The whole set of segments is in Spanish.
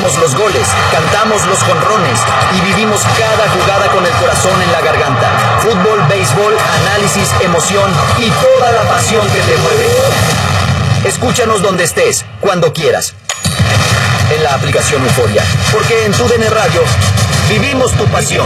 gritamos los goles, cantamos los jonrones y vivimos cada jugada con el corazón en la garganta. Fútbol, béisbol, análisis, emoción y toda la pasión que te mueve. Escúchanos donde estés, cuando quieras. En la aplicación Euforia, porque en TUDN Radio vivimos tu pasión.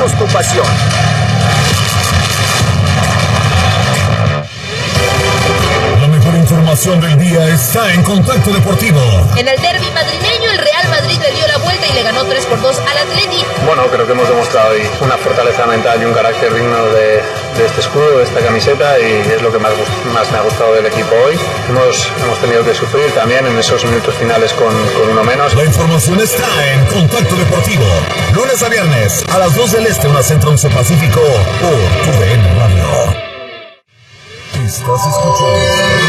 La mejor información del día está en Contacto Deportivo. En el derbi madrileño, el Real Madrid le dio la vuelta y le ganó 3-2 al Atleti. Bueno, creo que hemos demostrado hoy una fortaleza mental y un carácter digno de este escudo, de esta camiseta, y es lo que más me ha gustado del equipo hoy. Hemos tenido que sufrir también en esos minutos finales con uno menos. La información está en Contacto Deportivo. Lunes a viernes a las 2 del Este, 1 Centro, 11 Pacífico, por TUDN Radio. Estás escuchando.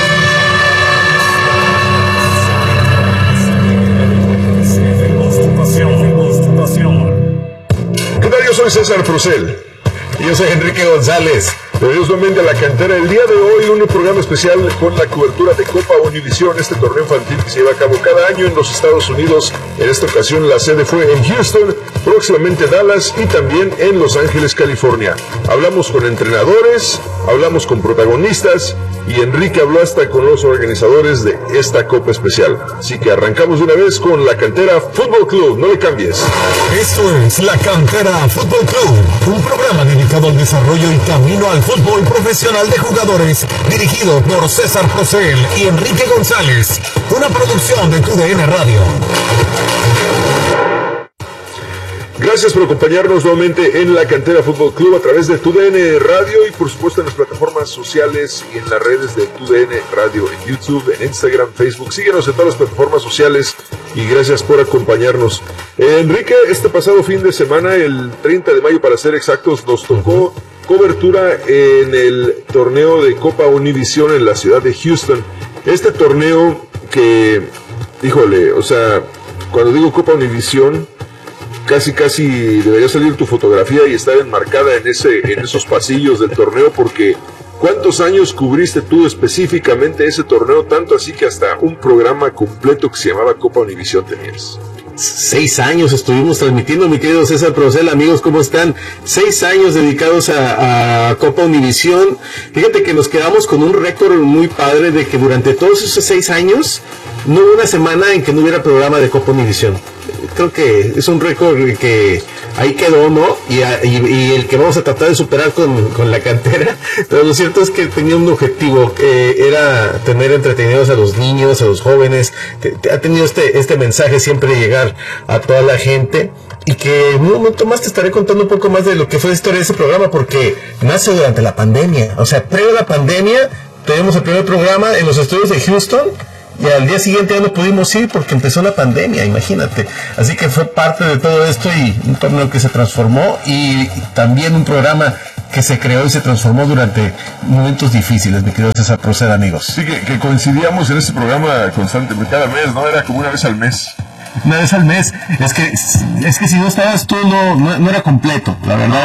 ¿Qué tal? Yo soy César Procel. Y yo soy Enrique González. Bienvenidos nuevamente a La Cantera. El día de hoy un programa especial con la cobertura de Copa Univisión, este torneo infantil que se lleva a cabo cada año en los Estados Unidos. En esta ocasión la sede fue en Houston, próximamente Dallas y también en Los Ángeles, California. Hablamos con entrenadores, hablamos con protagonistas y Enrique habló hasta con los organizadores de esta Copa Especial. Así que arrancamos de una vez con La Cantera Fútbol Club. No le cambies. Esto es La Cantera Fútbol Club, un programa dedicado al desarrollo y camino al fútbol profesional de jugadores, dirigido por César Procel y Enrique González, una producción de TUDN Radio. Gracias por acompañarnos nuevamente en La Cantera Fútbol Club a través de TUDN Radio y por supuesto en las plataformas sociales y en las redes de TUDN Radio, en YouTube, en Instagram, Facebook. Síguenos en todas las plataformas sociales y gracias por acompañarnos. Enrique, este pasado fin de semana, el 30 de mayo para ser exactos, nos tocó cobertura en el torneo de Copa Univisión en la ciudad de Houston. Este torneo que, híjole, o sea, cuando digo Copa Univisión, casi debería salir tu fotografía y estar enmarcada en esos pasillos del torneo, porque ¿cuántos años cubriste tú específicamente ese torneo? Tanto así que hasta un programa completo que se llamaba Copa Univisión tenías. 6 años estuvimos transmitiendo, mi querido César Procel. Amigos, ¿cómo están? 6 años dedicados a Copa Univisión. Fíjate que nos quedamos con un récord muy padre de que durante todos esos 6 años no hubo una semana en que no hubiera programa de Copa Univisión. Creo que es un récord que ahí quedó, ¿no? Y el que vamos a tratar de superar con La Cantera. Pero lo cierto es que tenía un objetivo, era tener entretenidos a los niños, a los jóvenes. Ha tenido este mensaje siempre de llegar a toda la gente. Y que en un momento más te estaré contando un poco más de lo que fue la historia de ese programa, porque nace durante la pandemia. O sea, previo a la pandemia, tenemos el primer programa en los estudios de Houston. Y al día siguiente ya no pudimos ir porque empezó la pandemia, imagínate. Así que fue parte de todo esto y un torneo que se transformó y también un programa que se creó y se transformó durante momentos difíciles, mi querido César Procel, amigos. Sí, que coincidíamos en ese programa constantemente, cada mes, ¿no? Era como una vez al mes. Una vez al mes. Es que si no estabas tú, no era completo, la verdad.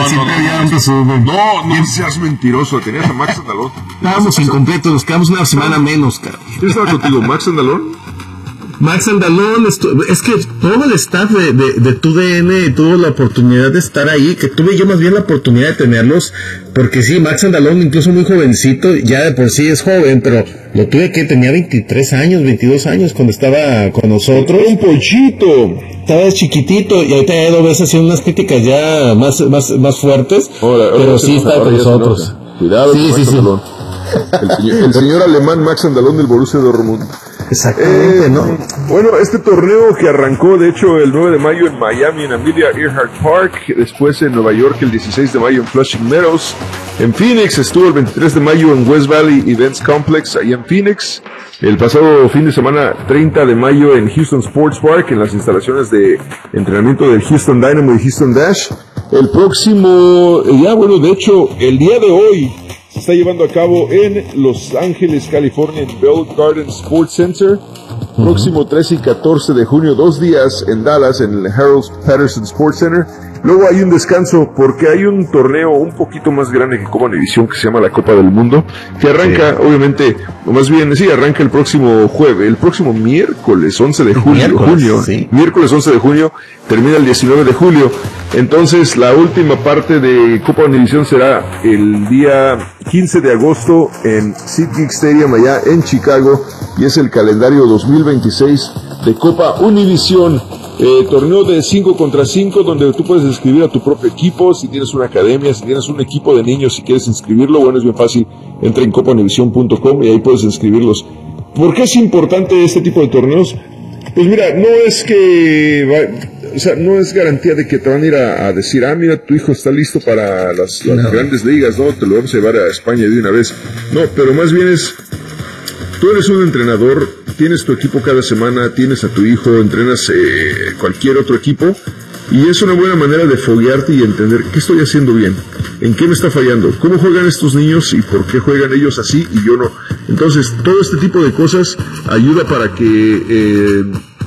No seas mentiroso, tenías a Max Andalón. Estábamos incompletos, nos quedamos una semana menos, cara. ¿Quién estaba contigo, Max Andalón? Max Andalón, es que todo el staff de TUDN tuvo la oportunidad de estar ahí, que tuve yo más bien la oportunidad de tenerlos, porque sí, Max Andalón, incluso muy jovencito, ya de por sí es joven, pero lo tuve que tenía 23 años, 22 años cuando estaba con nosotros. Un pollito. Estaba chiquitito y ahorita ya lo ves haciendo unas críticas ya más fuertes, pero sí está con nosotros. Cuidado, sí, Max Andalón. El señor alemán Max Andalón del Borussia Dortmund. Exactamente, ¿no? Bueno, este torneo que arrancó, de hecho, el 9 de mayo en Miami, en Amelia Earhart Park, después en Nueva York el 16 de mayo en Flushing Meadows, en Phoenix estuvo el 23 de mayo en West Valley Events Complex, ahí en Phoenix, el pasado fin de semana 30 de mayo en Houston Sports Park, en las instalaciones de entrenamiento del Houston Dynamo y Houston Dash. El próximo, de hecho, el día de hoy se está llevando a cabo en Los Ángeles, California, en Bell Garden Sports Center. Próximo 13 y 14 de junio, 2 días en Dallas, en el Harold Patterson Sports Center. luego hay un descanso porque hay un torneo un poquito más grande que Copa Univisión que se llama la Copa del Mundo, que arranca, obviamente, o más bien, sí, arranca el próximo miércoles 11 de junio, miércoles 11 de junio, termina el 19 de julio. Entonces, la última parte de Copa Univisión será el día 15 de agosto en SeatGeek Stadium allá en Chicago, y es el calendario 2026 de Copa Univisión. Torneo de 5 contra 5 donde tú puedes inscribir a tu propio equipo. Si tienes una academia, si tienes un equipo de niños, si quieres inscribirlo, bueno, es bien fácil. Entra en copaunivision.com y ahí puedes inscribirlos. ¿Por qué es importante este tipo de torneos? Pues mira, no es no es garantía de que te van a ir a decir, mira, tu hijo está listo para las grandes ligas, ¿no? Te lo vamos a llevar a España de una vez. No, pero más bien tú eres un entrenador, tienes tu equipo cada semana, tienes a tu hijo, entrenas cualquier otro equipo, y es una buena manera de foguearte y entender qué estoy haciendo bien, en qué me está fallando, cómo juegan estos niños y por qué juegan ellos así y yo no. Entonces, todo este tipo de cosas ayuda para que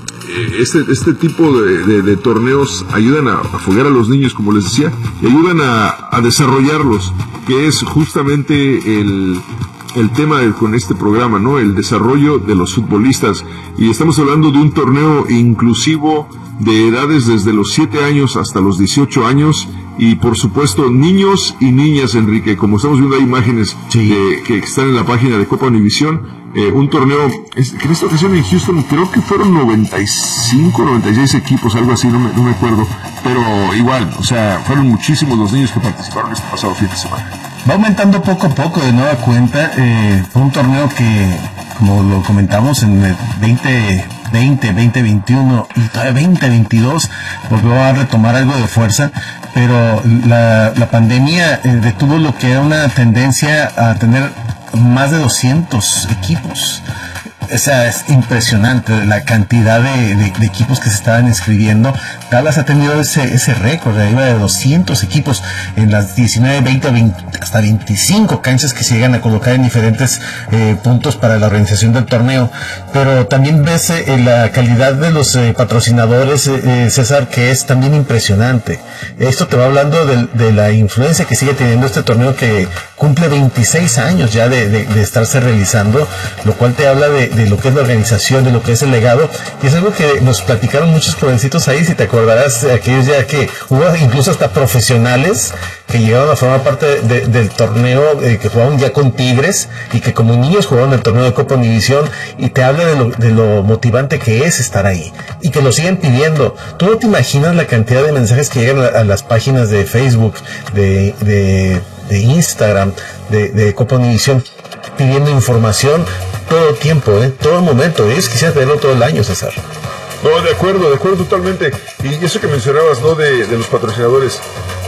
este tipo de torneos ayudan a foguear a los niños, como les decía, y ayudan a desarrollarlos, que es justamente el tema con este programa, ¿no? El desarrollo de los futbolistas. Y estamos hablando de un torneo inclusivo de edades desde los 7 años hasta los 18 años. Y por supuesto, niños y niñas, Enrique, como estamos viendo, hay imágenes que están en la página de Copa Univisión. Un torneo que en esta ocasión en Houston creo que fueron 95, 96 equipos, algo así, no me acuerdo. Pero igual, o sea, fueron muchísimos los niños que participaron este pasado fin de semana. Va aumentando poco a poco de nueva cuenta. Fue un torneo que, como lo comentamos, en el 2020, 2021 y todavía 2022 volvió a retomar algo de fuerza, pero la pandemia detuvo lo que era una tendencia a tener más de 200 equipos. O sea, es impresionante la cantidad de equipos que se estaban inscribiendo. Dallas ha tenido ese récord de arriba de 200 equipos en las 19, 20, hasta 25 canchas que se llegan a colocar en diferentes puntos para la organización del torneo. Pero también ves la calidad de los patrocinadores, César, que es también impresionante. Esto te va hablando de la influencia que sigue teniendo este torneo, que cumple 26 años ya de estarse realizando, lo cual te habla de lo que es la organización, de lo que es el legado, y es algo que nos platicaron muchos jovencitos ahí, si te acordarás, aquellos ya que hubo incluso hasta profesionales que llegaron a formar parte del torneo, que jugaban ya con Tigres, y que como niños jugaron el torneo de Copa Univisión, y te habla de lo motivante que es estar ahí, y que lo siguen pidiendo. Tú no te imaginas la cantidad de mensajes que llegan a las páginas de Facebook, de Instagram, de Copa Univisión, pidiendo información todo el tiempo, todo el momento. Ellos quisieran tenerlo todo el año, César. No, de acuerdo totalmente. Y eso que mencionabas, ¿no? De los patrocinadores,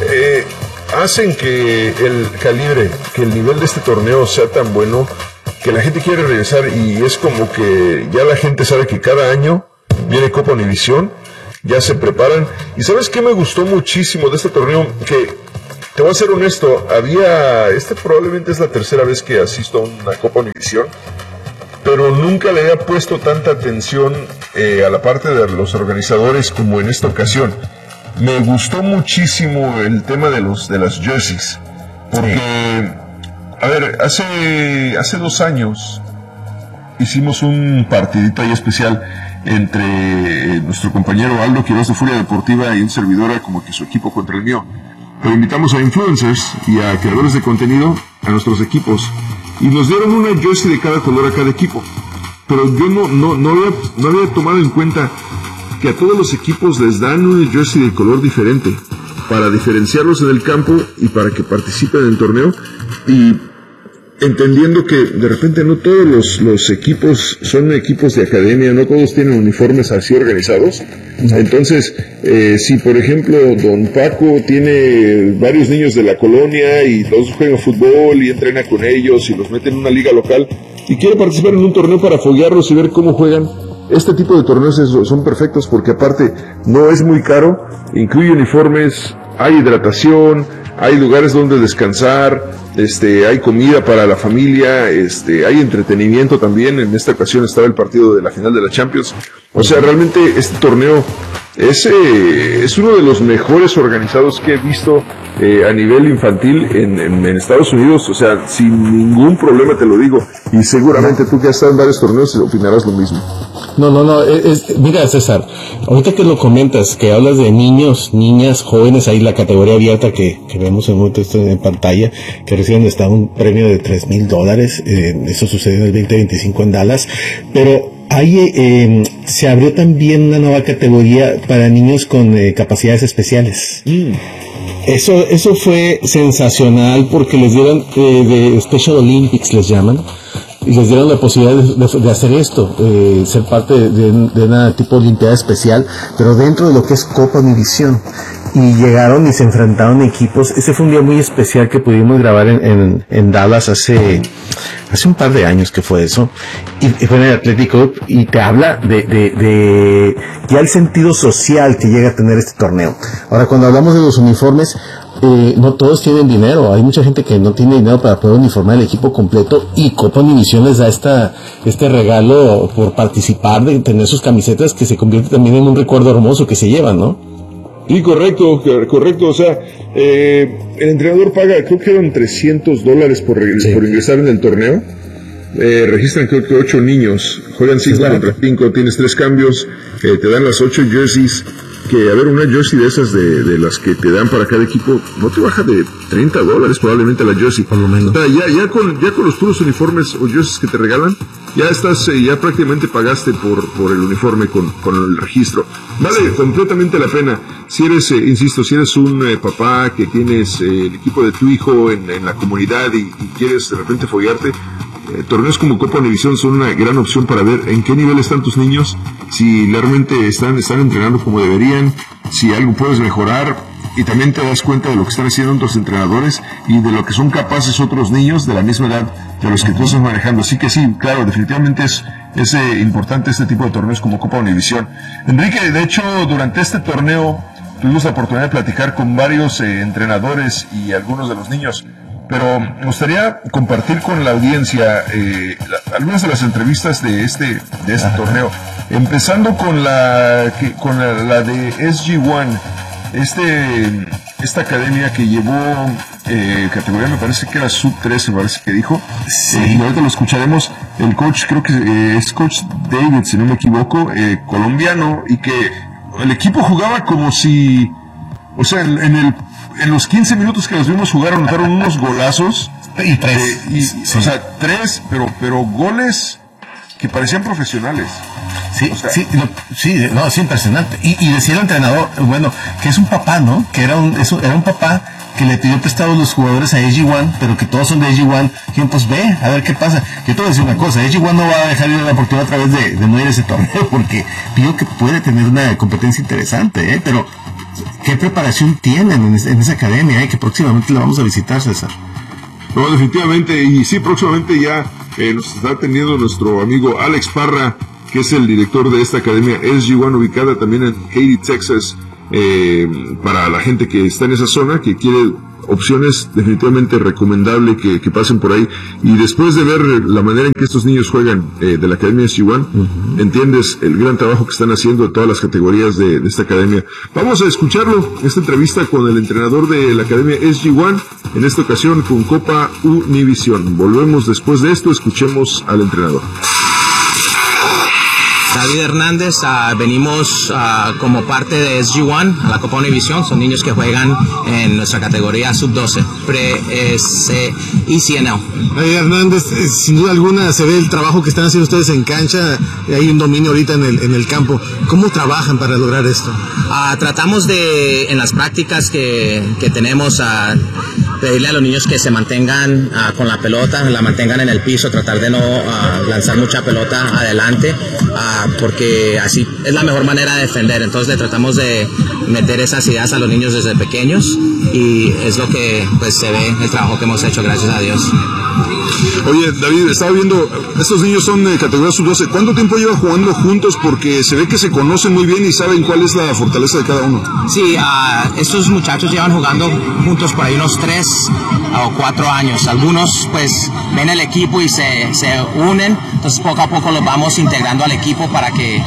hacen que el calibre, que el nivel de este torneo sea tan bueno que la gente quiere regresar, y es como que ya la gente sabe que cada año viene Copa Univisión, ya se preparan. Y ¿sabes qué me gustó muchísimo de este torneo? Que, te voy a ser honesto, probablemente es la tercera vez que asisto a una Copa Univisión, pero nunca le había puesto tanta atención a la parte de los organizadores como en esta ocasión. Me gustó muchísimo el tema de las jerseys, porque, a ver, hace 2 años hicimos un partidito ahí especial entre nuestro compañero Aldo Quiroz de Furia Deportiva y un servidor, como que su equipo contra el mío. Pero invitamos a influencers y a creadores de contenido a nuestros equipos, y nos dieron una jersey de cada color a cada equipo. Pero yo no había tomado en cuenta que a todos los equipos les dan una jersey de color diferente para diferenciarlos en el campo y para que participen en el torneo, y entendiendo que de repente no todos los equipos son equipos de academia, no todos tienen uniformes así organizados. Entonces, si por ejemplo don Paco tiene varios niños de la colonia y todos juegan fútbol y entrena con ellos y los mete en una liga local y quiere participar en un torneo para foguearlos y ver cómo juegan, este tipo de torneos son perfectos, porque aparte no es muy caro, incluye uniformes, hay hidratación, hay lugares donde descansar, hay comida para la familia, hay entretenimiento también. En esta ocasión estaba el partido de la final de la Champions. O sea, realmente este torneo es uno de los mejores organizados que he visto a nivel infantil en Estados Unidos, o sea, sin ningún problema te lo digo, y seguramente tú que has estado en varios torneos opinarás lo mismo. No, mira, César, ahorita que lo comentas, que hablas de niños, niñas, jóvenes, ahí la categoría abierta que vemos en pantalla, que reciben hasta un premio de $3,000, eso sucedió en el 2025 en Dallas, pero ahí se abrió también una nueva categoría para niños con capacidades especiales. Eso fue sensacional porque les dieron de Special Olympics, les llaman, y les dieron la posibilidad de hacer esto, ser parte de una tipo de olimpiada especial, pero dentro de lo que es Copa Univisión. Y llegaron y se enfrentaron equipos. Ese fue un día muy especial que pudimos grabar en Dallas hace un par de años que fue eso, y fue en el Athletic Club, y te habla de ya el sentido social que llega a tener este torneo. Ahora, cuando hablamos de los uniformes, no todos tienen dinero, hay mucha gente que no tiene dinero para poder uniformar el equipo completo, y Copa Univisión les da este regalo por participar, de tener sus camisetas, que se convierte también en un recuerdo hermoso que se llevan, ¿no? Sí, correcto, o sea, el entrenador paga, creo que eran $300 por ingresar en el torneo. Registran creo que 8 niños, juegan 5 contra 5, tienes 3 cambios, te dan las 8 jerseys, que a ver, una jersey de esas de las que te dan para cada equipo no te baja de $30 probablemente la jersey, por lo menos. O sea, ya con los puros uniformes o jerseys que te regalan, ya estás, ya prácticamente pagaste por el uniforme con el registro. Vale completamente la pena. Si eres, insisto, si eres un papá que tienes el equipo de tu hijo en la comunidad y quieres de repente foguearte, torneos como Copa Univisión son una gran opción para ver en qué nivel están tus niños, si realmente están entrenando como deberían, si algo puedes mejorar, y también te das cuenta de lo que están haciendo otros entrenadores y de lo que son capaces otros niños de la misma edad de los que tú estás manejando. Así que sí, claro, definitivamente es importante este tipo de torneos como Copa Univisión. Enrique, de hecho, durante este torneo tuvimos la oportunidad de platicar con varios entrenadores y algunos de los niños, pero me gustaría compartir con la audiencia algunas de las entrevistas de este torneo, empezando con la de SG1, esta academia que llevó categoría, me parece que era sub-13, me parece que dijo. Sí. Y ahorita lo escucharemos. El coach, creo que es coach David, si no me equivoco, colombiano, y que el equipo jugaba como si, o sea, en los 15 minutos que los vimos jugar, anotaron unos golazos. Y 3. Sí. O sea, 3, pero goles que parecían profesionales. Sí, o sea, es impresionante. Y decía el entrenador, bueno, que es un papá, ¿no? Que era un papá que le pidió prestados los jugadores a AG1, pero que todos son de AG1. Y pues ve, a ver qué pasa. Yo te voy a decir una cosa, AG1 no va a dejar ir la oportunidad otra vez de no ir a ese torneo, porque pido que puede tener una competencia interesante, pero ¿qué preparación tienen en esa academia? Que próximamente la vamos a visitar, César. No, definitivamente, y sí, próximamente ya nos está atendiendo nuestro amigo Alex Parra, que es el director de esta academia SG1, ubicada también en Katy, Texas, para la gente que está en esa zona, que quiere opciones, definitivamente recomendable que pasen por ahí. Y después de ver la manera en que estos niños juegan de la academia SG1, entiendes el gran trabajo que están haciendo en todas las categorías de esta academia. Vamos a escucharlo, esta entrevista con el entrenador de la academia SG1, en esta ocasión con Copa Univisión. Volvemos después de esto, escuchemos al entrenador. David Hernández, venimos como parte de SG1 a la Copa Univisión. Son niños que juegan en nuestra categoría sub-12, ECNL. David Hernández, sin duda alguna se ve el trabajo que están haciendo ustedes en cancha. Hay un dominio ahorita en el campo. ¿Cómo trabajan para lograr esto? Tratamos de, en las prácticas que tenemos, pedirle a los niños que se mantengan con la pelota, la mantengan en el piso, tratar de no lanzar mucha pelota adelante, porque así es la mejor manera de defender. Entonces le tratamos de meter esas ideas a los niños desde pequeños, y es lo que pues se ve el trabajo que hemos hecho, gracias a Dios. Oye, David, estaba viendo, estos niños son de categoría sub-12. ¿Cuánto tiempo llevan jugando juntos? Porque se ve que se conocen muy bien y saben cuál es la fortaleza de cada uno. Sí, estos muchachos llevan jugando juntos por ahí unos 3 o 4 años. Algunos pues ven el equipo y se unen, entonces poco a poco los vamos integrando al equipo. equipo para que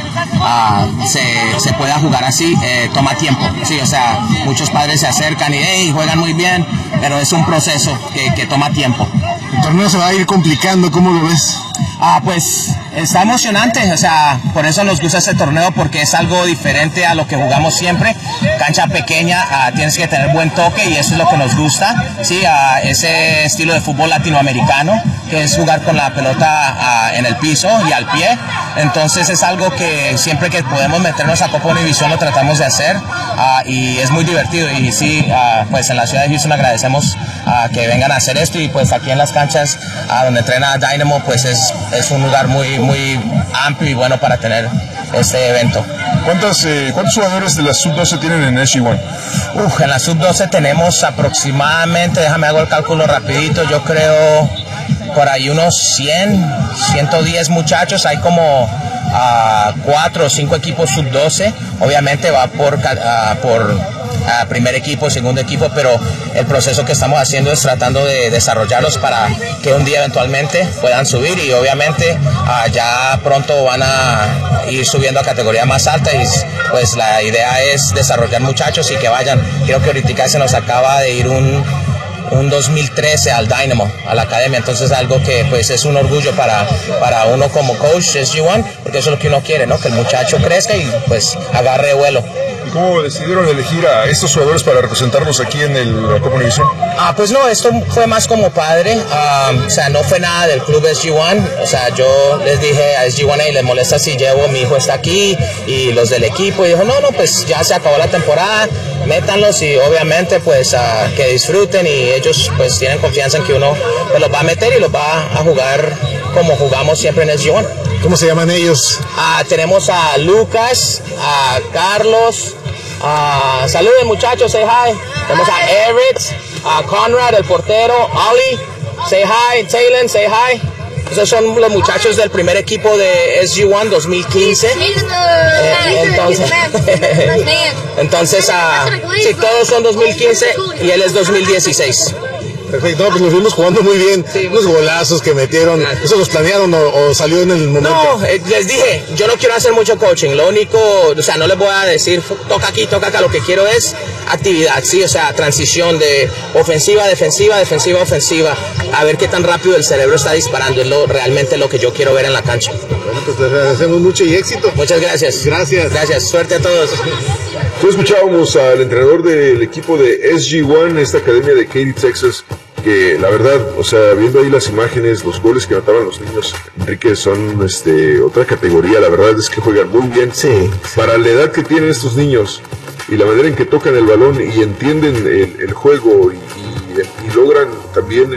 se pueda jugar así, toma tiempo. Sí, o sea, muchos padres se acercan y hey, juegan muy bien, pero es un proceso que toma tiempo. El torneo se va a ir complicando, ¿cómo lo ves? Pues está emocionante, o sea, por eso nos gusta este torneo, porque es algo diferente a lo que jugamos siempre. Cancha pequeña, tienes que tener buen toque y eso es lo que nos gusta, sí, ese estilo de fútbol latinoamericano, que es jugar con la pelota en el piso y al pie. Entonces es algo que siempre que podemos meternos a Copa Univisión lo tratamos de hacer, y es muy divertido. Y sí, pues en la ciudad de Houston agradecemos que vengan a hacer esto, y pues aquí en las canchas donde entrena Dynamo, pues es un lugar muy amplio y bueno para tener este evento. ¿Cuántos jugadores de la Sub-12 tienen en SG1? En la Sub-12 tenemos aproximadamente, déjame hago el cálculo rapidito, yo creo por ahí unos 110 muchachos. Hay como 4 o 5 equipos Sub-12, obviamente va por primer equipo, segundo equipo, pero el proceso que estamos haciendo es tratando de desarrollarlos para que un día eventualmente puedan subir, y obviamente ya pronto van a ir subiendo a categoría más alta, y pues la idea es desarrollar muchachos y que vayan. Creo que ahorita se nos acaba de ir un 2013 al Dynamo, a la academia, entonces algo que pues es un orgullo para uno como coach SG1, porque eso es lo que uno quiere, ¿no? Que el muchacho crezca y pues agarre vuelo. ¿Cómo decidieron elegir a estos jugadores para representarnos aquí en la Copa Univisión? Pues no, esto fue más como padre, o sea, no fue nada del club SG1, o sea, yo les dije a SG1, hey, ¿les molesta si llevo, mi hijo está aquí, y los del equipo, y dijo, no, pues ya se acabó la temporada, métanlos, y obviamente pues que disfruten, y ellos pues tienen confianza en que uno pues, los va a meter y los va a jugar como jugamos siempre en SG1. ¿Cómo se llaman ellos? Tenemos a Lucas, a Carlos, saluden muchachos, say hi. Tenemos a Eric, a Conrad, el portero, Ollie, say hi, Taylor, say hi. Esos son los muchachos del primer equipo de SG1 2015. Entonces, sí, todos son 2015 y él es 2016. Perfecto, pues nos fuimos jugando muy bien, sí, unos golazos que metieron. ¿Eso los planearon o salió en el momento? No, les dije, yo no quiero hacer mucho coaching, lo único, o sea, no les voy a decir toca aquí, toca acá, lo que quiero es actividad, sí, o sea, transición de ofensiva, defensiva, defensiva, ofensiva, a ver qué tan rápido el cerebro está disparando, es realmente lo que yo quiero ver en la cancha. Bueno, pues les agradecemos mucho y éxito. Muchas gracias. Gracias, suerte a todos. Pues escuchábamos al entrenador del equipo de SG1, esta academia de Katy, Texas, que la verdad, o sea, viendo ahí las imágenes, los goles que anotaban los niños, Enrique, son otra categoría. La verdad es que juegan muy bien. Sí. Para la edad que tienen estos niños y la manera en que tocan el balón y entienden el juego y logran también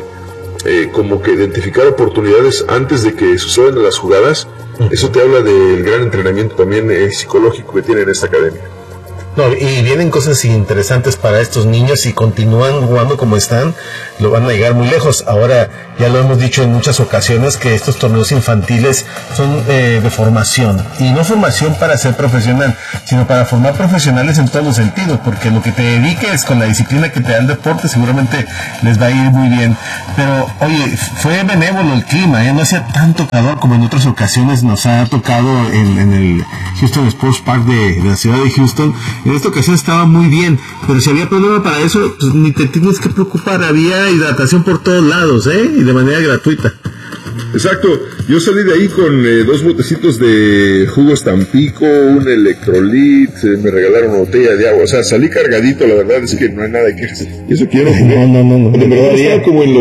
como que identificar oportunidades antes de que sucedan las jugadas, eso te habla del gran entrenamiento también psicológico que tienen en esta academia. No, y vienen cosas interesantes para estos niños, y continúan jugando como están, lo van a llegar muy lejos. Ahora, ya lo hemos dicho en muchas ocasiones, que estos torneos infantiles son de formación, y no formación para ser profesional, sino para formar profesionales en todos los sentidos, porque lo que te dediques con la disciplina que te da el deporte seguramente les va a ir muy bien. Pero, oye, fue benévolo el clima, no hacía tanto calor como en otras ocasiones nos ha tocado en el Houston Sports Park de la ciudad de Houston. En esta ocasión estaba muy bien, pero si había problema para eso, pues ni te tienes que preocupar, había hidratación por todos lados, y de manera gratuita. Exacto, yo salí de ahí con 2 botecitos de jugos Tampico, un Electrolit, me regalaron una botella de agua, o sea, salí cargadito, la verdad es que no hay nada que hacer. Y eso quiero jugar. No. De verdad estaba como en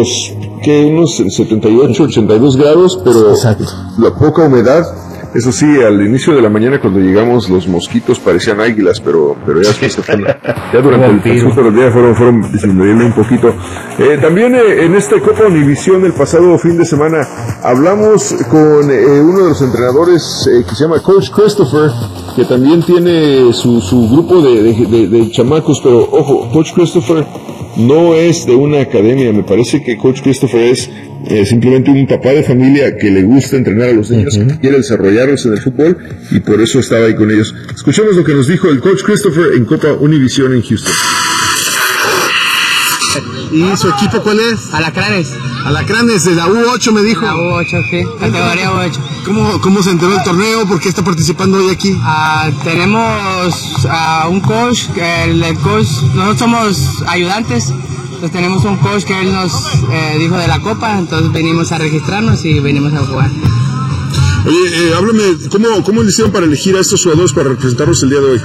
unos 78, 82 grados, pero exacto, la poca humedad. Eso sí, al inicio de la mañana cuando llegamos los mosquitos parecían águilas, pero ya después ya durante el transcurso de los días fueron disminuyendo un poquito. También en esta Copa Univisión el pasado fin de semana hablamos con uno de los entrenadores que se llama Coach Christopher, que también tiene su grupo de chamacos, pero ojo, Coach Christopher no es de una academia, me parece que Coach Christopher es simplemente un papá de familia que le gusta entrenar a los niños, que quiere desarrollarlos en el fútbol, y por eso estaba ahí con ellos. Escuchemos lo que nos dijo el Coach Christopher en Copa Univisión en Houston. ¿Y su equipo cuál es? Alacranes. Alacranes de la U8 me dijo. La U8, sí, categoría U8. ¿Cómo se enteró el torneo? ¿Por qué está participando hoy aquí? Tenemos un coach, el coach, nosotros somos ayudantes, entonces tenemos un coach que él nos dijo de la copa, entonces venimos a registrarnos y venimos a jugar. Oye, háblame, ¿cómo le hicieron para elegir a estos jugadores para representarlos el día de hoy?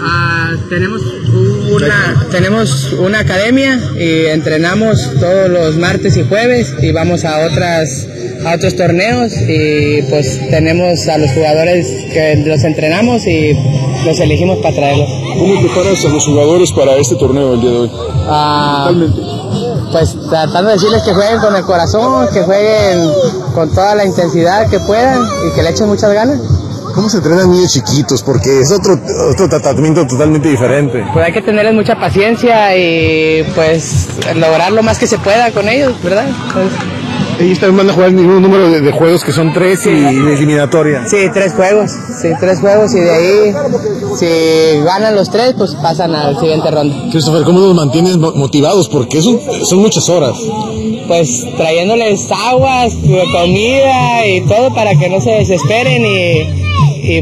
Tenemos una academia y entrenamos todos los martes y jueves y vamos a otros torneos y pues tenemos a los jugadores que los entrenamos y los elegimos para traerlos. ¿Cómo preparas a los jugadores para este torneo el día de hoy? Totalmente. Pues tratando de decirles que jueguen con el corazón, que jueguen con toda la intensidad que puedan y que le echen muchas ganas. ¿Cómo se entrenan niños chiquitos? Porque es otro tratamiento totalmente diferente. Pues hay que tenerles mucha paciencia y pues lograr lo más que se pueda con ellos, ¿verdad? Ellos también van a jugar el mismo número de juegos, que son 3 y de eliminatoria. Sí, 3 juegos y de ahí, si ganan los 3, pues pasan al siguiente ronda. Christopher, ¿cómo los mantienes motivados? Porque son muchas horas. Pues trayéndoles aguas, comida y todo para que no se desesperen y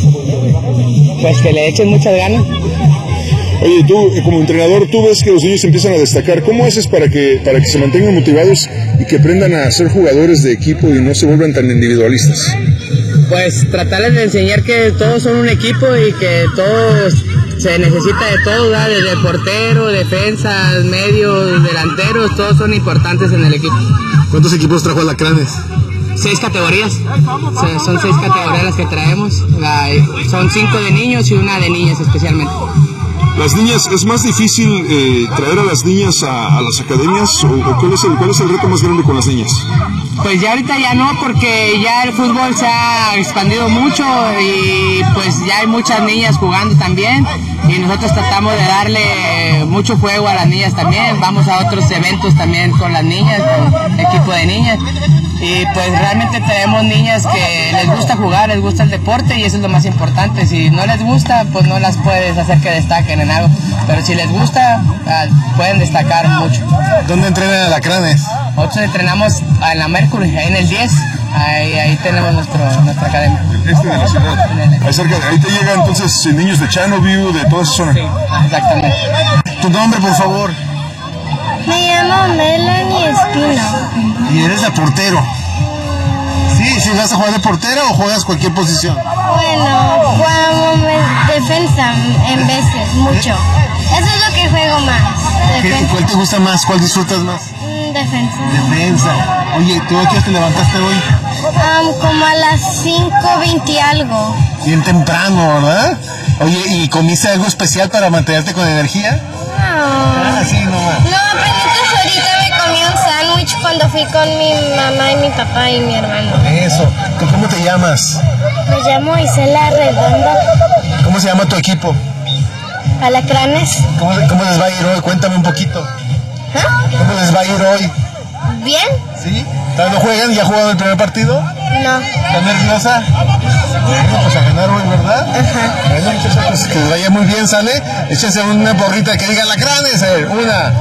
pues que le echen muchas ganas. Oye, tú como entrenador, tú ves que los niños empiezan a destacar. ¿Cómo haces para que se mantengan motivados y que aprendan a ser jugadores de equipo y no se vuelvan tan individualistas? Pues tratarles de enseñar que todos son un equipo y que todos se necesita de todo, ¿verdad? Desde portero, defensas, medios, delanteros, todos son importantes en el equipo. ¿Cuántos equipos trajo Alacranes? 6 categorías, son 6 categorías las que traemos, son 5 de niños y 1 de niñas especialmente. ¿Las niñas, es más difícil traer a las niñas a las academias o cuál es el reto más grande con las niñas? Pues ya ahorita ya no, porque ya el fútbol se ha expandido mucho y pues ya hay muchas niñas jugando también y nosotros tratamos de darle mucho juego a las niñas también, vamos a otros eventos también con las niñas, con equipo de niñas y pues realmente tenemos niñas que les gusta jugar, les gusta el deporte y eso es lo más importante. Si no les gusta, pues no las puedes hacer que destaquen en algo, pero si les gusta, pueden destacar mucho. ¿Dónde entrenan Alacranes? Nosotros entrenamos en la Mercury, ahí en el 10, ahí tenemos nuestra academia. De la ciudad. Ahí te llegan entonces niños de Channelview, de toda esa zona. Sí, exactamente. ¿Tu nombre, por favor? Me llamo Melanie Espino. ¿Y eres de portero? ¿Sí vas a jugar de portero o juegas cualquier posición? Bueno, jugamos defensa en veces, mucho. Eso es lo que juego más. Defensa. ¿Cuál te gusta más? ¿Cuál disfrutas más? Defensa. Oye, ¿tú a qué hora te levantaste hoy? Como a las 5:20 algo. Bien temprano, ¿verdad? Oye, ¿y comiste algo especial para mantenerte con energía? No. Sí, no. No, apenas ahorita me comí un sándwich cuando fui con mi mamá y mi papá y mi hermano. Eso. ¿Cómo te llamas? Me llamo Isela Redondo. ¿Cómo se llama tu equipo? Alacranes. ¿Cómo les va a ir hoy? Cuéntame un poquito. ¿Cómo les va a ir hoy? ¿Bien? ¿Sí? ¿Todavía no juegan? ¿Ya jugaron el primer partido? No. ¿Estás nerviosa? Bueno, pues a ganar hoy, ¿verdad? Ajá. Bueno, muchachos, pues que les vaya muy bien, ¿sale? Échense una porrita que diga Alacranes. Una.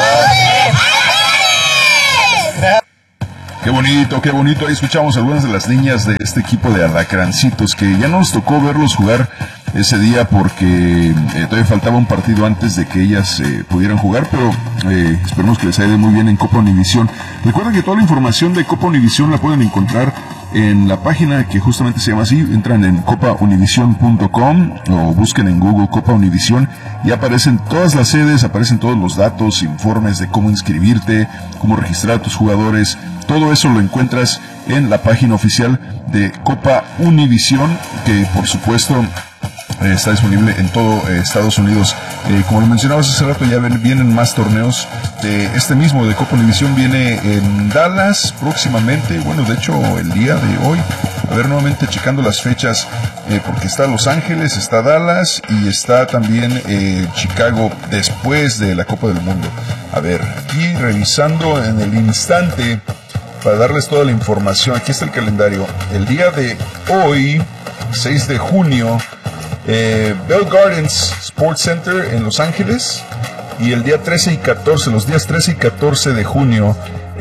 Qué bonito. Ahí escuchamos algunas de las niñas de este equipo de Alacrancitos que ya nos tocó verlos jugar ese día porque todavía faltaba un partido antes de que ellas pudieran jugar, pero esperemos que les haya ido muy bien en Copa Univisión. Recuerden que toda la información de Copa Univisión la pueden encontrar en la página que justamente se llama así. Entran en copaunivision.com o busquen en Google Copa Univisión y aparecen todas las sedes, aparecen todos los datos, informes de cómo inscribirte, cómo registrar a tus jugadores. Todo eso lo encuentras en la página oficial de Copa Univisión, que por supuesto está disponible en todo Estados Unidos. Como lo mencionabas hace rato, ya vienen más torneos de este mismo de Copa Univisión. Viene en Dallas próximamente, bueno, de hecho el día de hoy. A ver, nuevamente checando las fechas, porque está Los Ángeles, está Dallas y está también Chicago después de la Copa del Mundo. A ver, aquí revisando en el instante para darles toda la información. Aquí está el calendario. El día de hoy, 6 de junio, Bell Gardens Sports Center en Los Ángeles, y el día 13 y 14, los días 13 y 14 de junio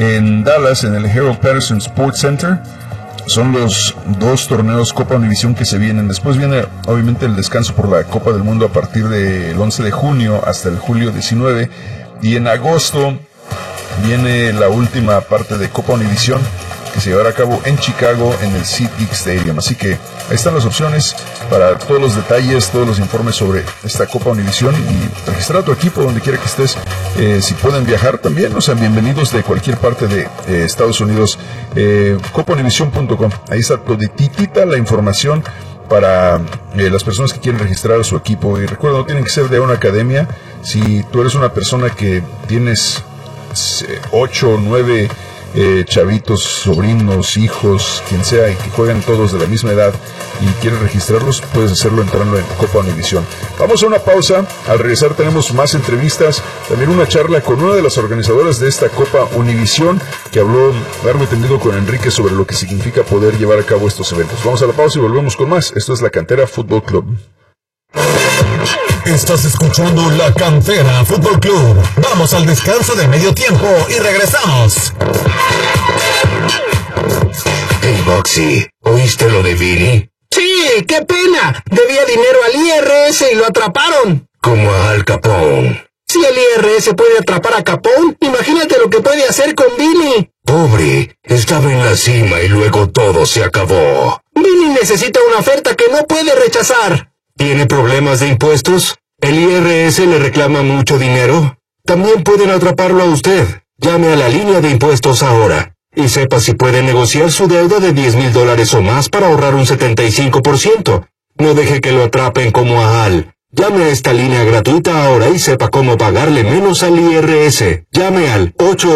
en Dallas, en el Harold Patterson Sports Center. Son los 2 torneos Copa Univisión que se vienen. Después viene obviamente el descanso por la Copa del Mundo a partir del 11 de junio hasta el julio 19. Y en agosto viene la última parte de Copa Univisión, que se llevará a cabo en Chicago en el SeatGeek Stadium. Así que ahí están las opciones para todos los detalles, todos los informes sobre esta Copa Univisión, y registrar a tu equipo donde quiera que estés. Si pueden viajar también, o sea, bienvenidos de cualquier parte de Estados Unidos. CopaUnivision.com, ahí está toditita la información para las personas que quieren registrar a su equipo. Y recuerda, no tienen que ser de una academia. Si tú eres una persona que tienes 8 o 9 chavitos, sobrinos, hijos, quien sea, y que juegan todos de la misma edad y quieres registrarlos, puedes hacerlo entrando en Copa Univisión. Vamos a una pausa. Al regresar tenemos más entrevistas, también una charla con una de las organizadoras de esta Copa Univisión, que habló largo y tendido con Enrique sobre lo que significa poder llevar a cabo estos eventos. Vamos a la pausa y volvemos con más. Esto es La Cantera Fútbol Club. Estás escuchando La Cantera Fútbol Club. Vamos al descanso de medio tiempo y regresamos. Hey, Boxy, ¿oíste lo de Billy? Sí, qué pena. Debía dinero al IRS y lo atraparon. Como a Al Capone. Si el IRS puede atrapar a Capone, imagínate lo que puede hacer con Billy. Pobre, estaba en la cima y luego todo se acabó. Billy necesita una oferta que no puede rechazar. ¿Tiene problemas de impuestos? ¿El IRS le reclama mucho dinero? También pueden atraparlo a usted. Llame a la línea de impuestos ahora y sepa si puede negociar su deuda de $10,000 o más para ahorrar un 75%. No deje que lo atrapen como a Al. Llame a esta línea gratuita ahora y sepa cómo pagarle menos al IRS. Llame al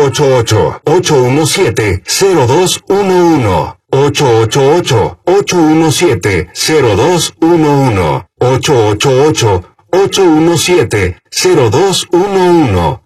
888-817-0211. 888-817-0211. 888-817-0211.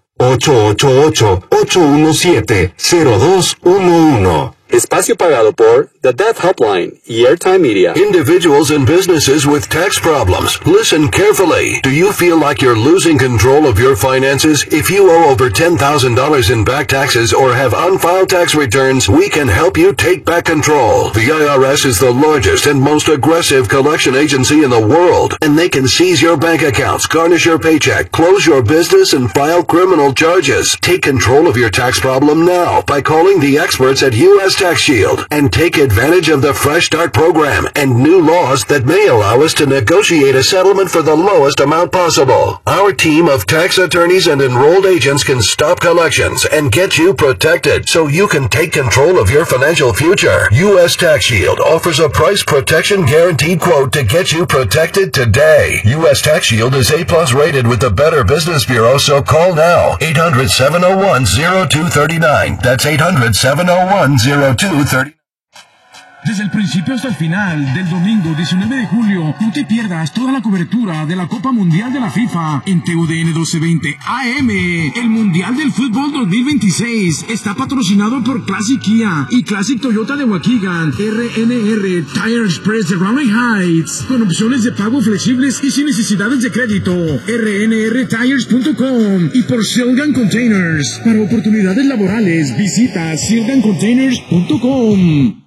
888-817-0211. Espacio pagado por The Death Helpline y Airtime Media. Individuals and businesses with tax problems. Listen carefully. Do you feel like you're losing control of your finances? If you owe over $10,000 in back taxes or have unfiled tax returns, we can help you take back control. The IRS is the largest and most aggressive collection agency in the world, and they can seize your bank accounts, garnish your paycheck, close your business, and file criminal charges. Take control of your tax problem now by calling the experts at U.S. Tax Shield and take advantage of the Fresh Start program and new laws that may allow us to negotiate a settlement for the lowest amount possible. Our team of tax attorneys and enrolled agents can stop collections and get you protected so you can take control of your financial future. U.S. Tax Shield offers a price protection guaranteed quote to get you protected today. U.S. Tax Shield is A+ rated with the Better Business Bureau, so call now. 800-701-0239. That's 800-701-0239. Desde el principio hasta el final del domingo 19 de julio, no te pierdas toda la cobertura de la Copa Mundial de la FIFA en TUDN 1220 AM. El Mundial del Fútbol 2026 está patrocinado por Classic Kia y Classic Toyota de Waukegan, RNR Tire Express de Raleigh Heights, con opciones de pago flexibles y sin necesidades de crédito. RNRTires.com y por Silgan Containers. Para oportunidades laborales, visita silgancontainers.com.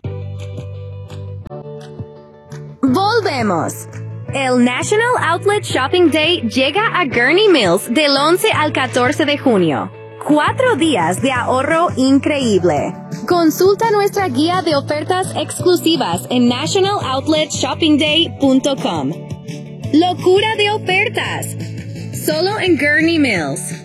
Volvemos. El National Outlet Shopping Day llega a Gurnee Mills del 11 al 14 de junio. 4 días de ahorro increíble. Consulta nuestra guía de ofertas exclusivas en nationaloutlet.shoppingday.com. Locura de ofertas. Solo en Gurnee Mills.